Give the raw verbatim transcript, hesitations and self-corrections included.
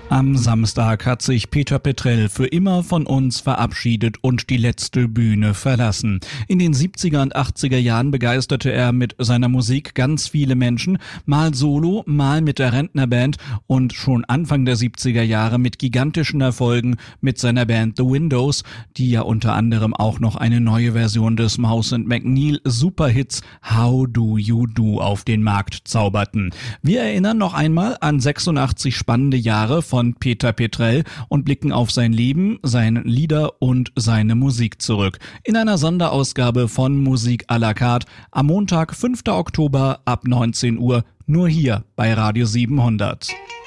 Am Samstag hat sich Peter Petrell für immer von uns verabschiedet und die letzte Bühne verlassen. In den siebziger und achtziger Jahren begeisterte er mit seiner Musik ganz viele Menschen, mal solo, mal mit der Rentnerband und schon Anfang der siebziger Jahre mit gigantischen Erfolgen mit seiner Band The Windows, die ja unter anderem auch noch eine neue Version des Mouse and McNeil Superhits How Do You Do auf den Markt zauberten. Wir erinnern noch einmal an sechsundachtzig spannende Jahre von von Peter Petrell und blicken auf sein Leben, seine Lieder und seine Musik zurück. In einer Sonderausgabe von Musik à la carte am Montag, fünfter Oktober ab neunzehn Uhr, nur hier bei Radio siebenhundert.